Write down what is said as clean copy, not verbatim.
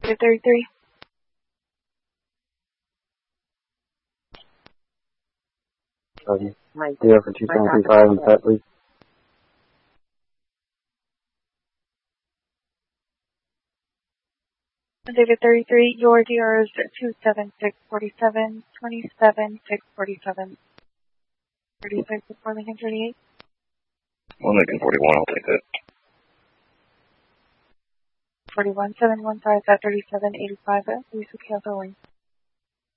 33. Deal for 2735 and set, please. David 33, your DR is 27647, 27647. 36 before Lincoln 38. Well, Lincoln 41, I'll take that. 41715 at 3785 at Lisa Cavalry.